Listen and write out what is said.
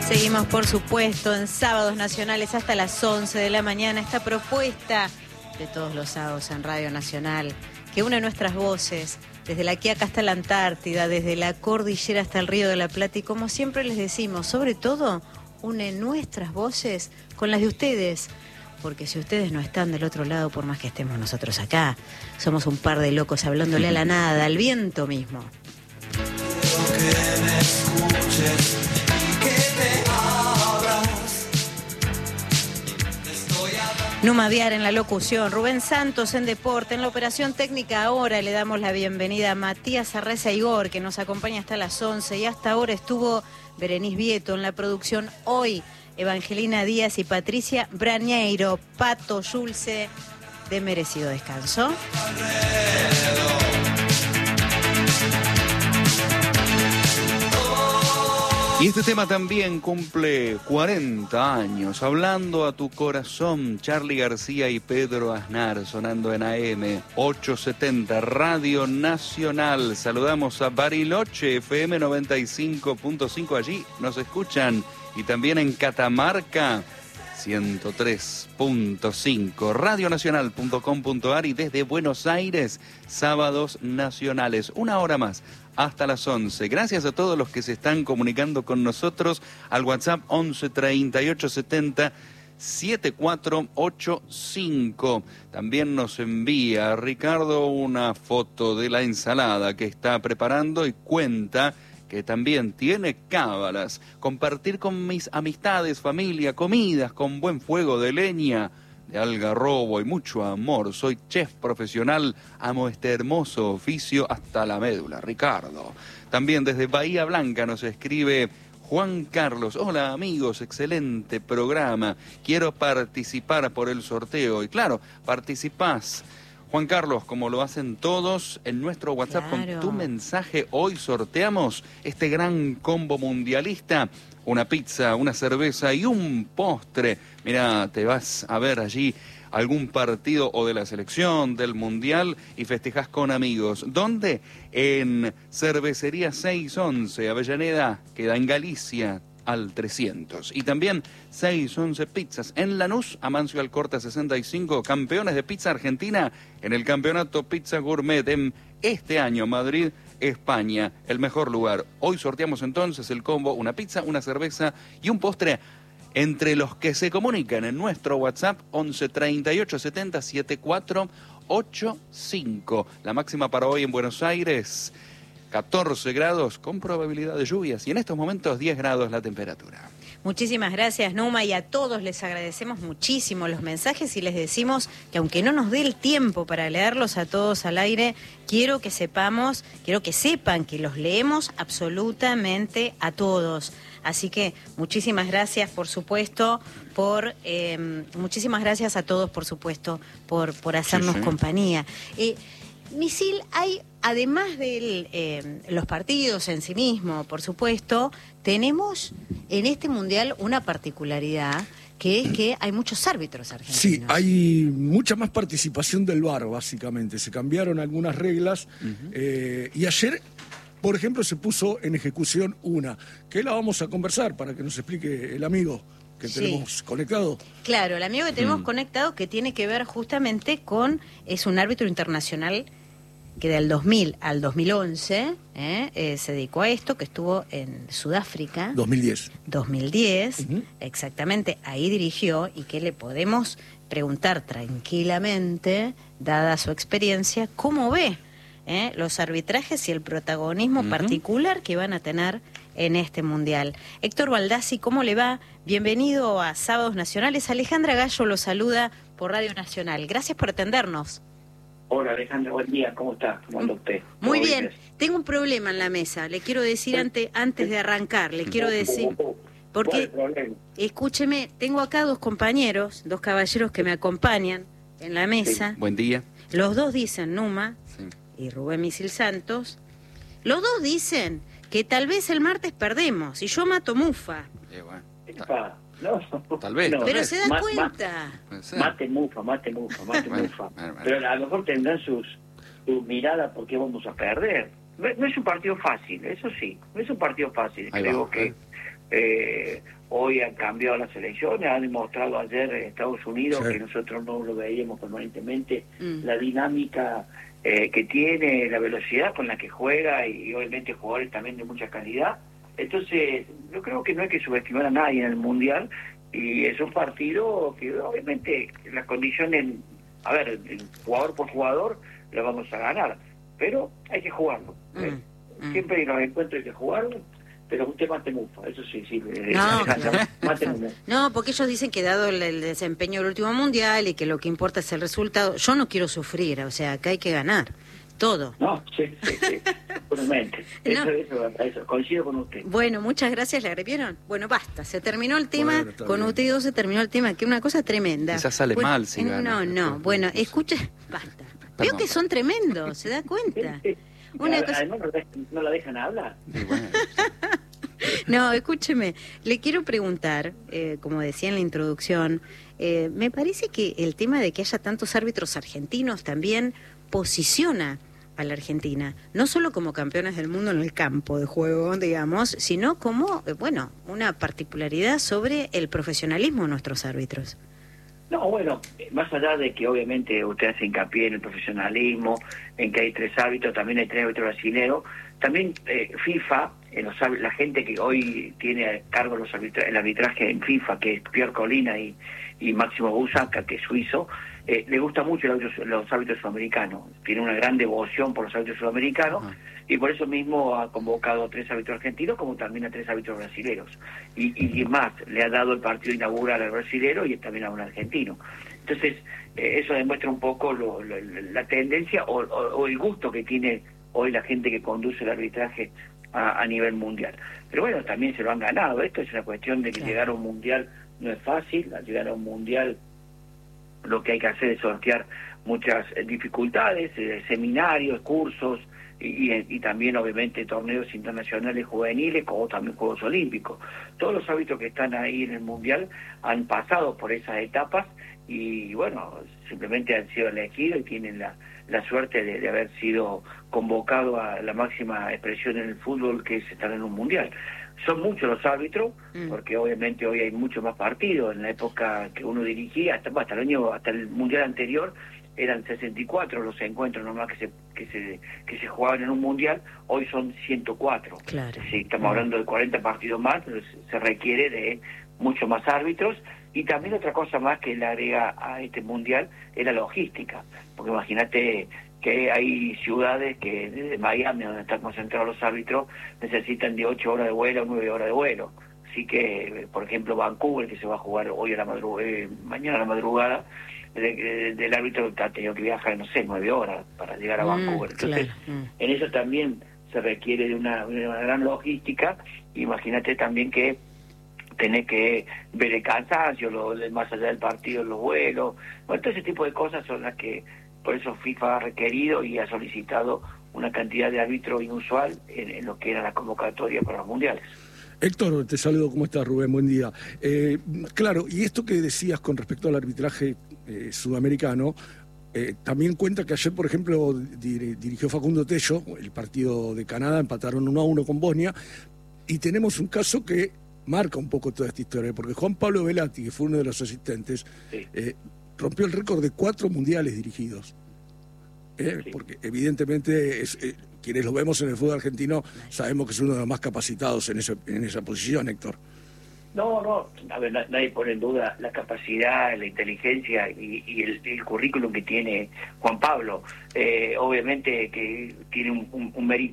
Seguimos, por supuesto, en Sábados Nacionales hasta las 11 de la mañana. Esta propuesta de todos los sábados en Radio Nacional, que une nuestras voces, desde la Quiaca hasta la Antártida, desde la cordillera hasta el Río de la Plata, y como siempre les decimos, sobre todo, une nuestras voces con las de ustedes. Porque si ustedes no están del otro lado, por más que estemos nosotros acá, somos un par de locos hablándole a la nada, al viento mismo. Que me escuches y que te abras. Numa Viar en la locución, Rubén Santos en deporte, en la operación técnica. Ahora le damos la bienvenida a Matías Arreza Igor, que nos acompaña hasta las 11, y hasta ahora estuvo Berenice Vieto en la producción. Hoy Evangelina Díaz y Patricia Brañeiro. Pato Yulce, de merecido descanso. Y este tema también cumple 40 años. Hablando a tu corazón, Charly García y Pedro Aznar, sonando en AM 870 Radio Nacional. Saludamos a Bariloche, FM 95.5. Allí nos escuchan. Y también en Catamarca, 103.5. Radionacional.com.ar. Y desde Buenos Aires, Sábados Nacionales. Una hora más, hasta las 11. Gracias a todos los que se están comunicando con nosotros al WhatsApp 11 38 70 7485. También nos envía Ricardo una foto de la ensalada que está preparando y cuenta que también tiene cábalas. Compartir con mis amistades, familia, comidas con buen fuego de leña, de algarrobo y mucho amor. Soy chef profesional, amo este hermoso oficio hasta la médula. Ricardo. También desde Bahía Blanca nos escribe Juan Carlos. Hola amigos, excelente programa. Quiero participar por el sorteo. Y claro, participás, Juan Carlos, como lo hacen todos, en nuestro WhatsApp. Claro. Con tu mensaje hoy sorteamos este gran combo mundialista. Una pizza, una cerveza y un postre. Mira, te vas a ver allí algún partido o de la selección, del mundial, y festejás con amigos. ¿Dónde? En Cervecería 611, Avellaneda, queda en Galicia, al 300. Y también 611 Pizzas en Lanús, Amancio Alcorta 65, campeones de pizza argentina en el campeonato Pizza Gourmet en este año, Madrid, España, el mejor lugar. Hoy sorteamos entonces el combo, una pizza, una cerveza y un postre entre los que se comunican en nuestro WhatsApp 11 38 70 7485. La máxima para hoy en Buenos Aires, 14 grados con probabilidad de lluvias, y en estos momentos 10 grados la temperatura. Muchísimas gracias, Numa, y a todos les agradecemos muchísimo los mensajes y les decimos que aunque no nos dé el tiempo para leerlos a todos al aire, quiero que sepan que los leemos absolutamente a todos. Así que muchísimas gracias, por supuesto, muchísimas gracias a todos, por supuesto, por hacernos compañía. Misil, hay, además de los partidos en sí mismo, por supuesto, tenemos en este mundial una particularidad, que es que hay muchos árbitros argentinos. Sí, hay mucha más participación del VAR, básicamente. Se cambiaron algunas reglas y ayer, por ejemplo, se puso en ejecución una, que la vamos a conversar para que nos explique el amigo que tenemos conectado. Claro, el amigo que tenemos conectado, que tiene que ver justamente con, es un árbitro internacional que del 2000 al 2011 se dedicó a esto, que estuvo en Sudáfrica. 2010, exactamente, ahí dirigió, y que le podemos preguntar tranquilamente, dada su experiencia, cómo ve los arbitrajes y el protagonismo particular que van a tener en este mundial. Héctor Baldassi, ¿cómo le va? Bienvenido a Sábados Nacionales. Alejandra Gallo lo saluda por Radio Nacional. Gracias por atendernos. Hola Alejandra, buen día, ¿cómo está? ¿Cómo anda usted? Muy bien, tengo un problema en la mesa, le quiero decir antes de arrancar, le quiero decir, porque, escúcheme, tengo acá dos compañeros, dos caballeros que me acompañan en la mesa. Sí. Buen día. Los dos dicen, Numa y Rubén Misil Santos, los dos dicen que tal vez el martes perdemos y yo mato mufa. No, tal vez. No, pero se da cuenta. Mate mufa. Pero a lo mejor tendrán sus miradas porque vamos a perder. No es un partido fácil, eso sí. No es un partido fácil. Creo que Hoy han cambiado las elecciones, han demostrado ayer en Estados Unidos Sí. que nosotros no lo veíamos permanentemente, la dinámica que tiene, la velocidad con la que juega y obviamente jugadores también de mucha calidad. Entonces, yo creo que no hay que subestimar a nadie en el Mundial y es un partido que obviamente las condiciones, a ver, jugador por jugador, lo vamos a ganar, pero hay que jugarlo. Siempre en los encuentros hay que jugarlo, pero usted mate mufa, eso sí, No, claro. mate mufa. No, porque ellos dicen que dado el desempeño del último mundial y que lo que importa es el resultado, yo no quiero sufrir, o sea, acá hay que ganar todo. No, sí, totalmente. Eso, coincido con usted. Bueno, muchas gracias, ¿le agredieron? Bueno, basta, se terminó el tema, Bueno, está con bien. ustedes dos se terminó el tema, que es una cosa tremenda. Quizás sale Bueno, mal si gana. No, bueno, escuche, basta. Veo que son tremendos, ¿se da cuenta? Una cosa... Además, no la dejan hablar. Y bueno, No, escúcheme, le quiero preguntar, como decía en la introducción, me parece que el tema de que haya tantos árbitros argentinos también posiciona a la Argentina, no solo como campeones del mundo en el campo de juego, digamos, sino como, bueno, una particularidad sobre el profesionalismo de nuestros árbitros. No, bueno, más allá de que obviamente usted hace hincapié en el profesionalismo, en que hay 3 árbitros, también hay 3 árbitros brasileños, también FIFA, la gente que hoy tiene a cargo el arbitraje en FIFA, que es Pierre Colina y Máximo Busaca, que es suizo, le gusta mucho los árbitros sudamericanos, tiene una gran devoción por los árbitros sudamericanos, y por eso mismo ha convocado a 3 árbitros argentinos como también a 3 árbitros brasileños, y más, le ha dado el partido inaugural al brasilero y también a un argentino. Entonces, eso demuestra un poco la tendencia o el gusto que tiene hoy la gente que conduce el arbitraje a nivel mundial. Pero bueno, también se lo han ganado. Esto es una cuestión de que llegar a un mundial no es fácil. Al llegar a un mundial lo que hay que hacer es sortear muchas dificultades, seminarios, cursos y también obviamente torneos internacionales juveniles como también Juegos Olímpicos. Todos los árbitros que están ahí en el mundial han pasado por esas etapas y bueno, simplemente han sido elegidos y tienen la suerte de haber sido convocado a la máxima expresión en el fútbol, que es estar en un mundial. Son muchos los árbitros, porque obviamente hoy hay mucho más partidos. En la época que uno dirigía, hasta el mundial anterior, eran 64 los encuentros nomás que se jugaban en un mundial. Hoy son 104. Claro. Sí, estamos hablando de 40 partidos más, pero se requiere de mucho más árbitros. Y también otra cosa más que le agrega a este mundial es la logística, porque imagínate que hay ciudades que desde Miami, donde están concentrados los árbitros, necesitan de 8 horas de vuelo o 9 horas de vuelo. Así que, por ejemplo, Vancouver, que se va a jugar hoy a la mañana a la madrugada, del árbitro ha tenido que viajar, no sé, 9 horas para llegar a Vancouver. Entonces, claro. en eso también se requiere de una gran logística. Imagínate también que tenés que ver el cansancio, más allá del partido, los vuelos. Bueno, todo ese tipo de cosas son las que, por eso FIFA ha requerido y ha solicitado una cantidad de árbitros inusual en lo que era la convocatoria para los mundiales. Héctor, te saludo, ¿cómo estás, Rubén? Buen día. Claro, y esto que decías con respecto al arbitraje sudamericano, también cuenta que ayer, por ejemplo, dirigió Facundo Tello, el partido de Canadá, empataron 1-1 con Bosnia, y tenemos un caso que marca un poco toda esta historia, porque Juan Pablo Velati, que fue uno de los asistentes, Sí. rompió el récord de 4 mundiales dirigidos. Sí. Porque evidentemente quienes lo vemos en el fútbol argentino sabemos que es uno de los más capacitados en esa posición, Héctor. No, a ver, nadie pone en duda la capacidad, la inteligencia y el currículum que tiene Juan Pablo. Obviamente que tiene un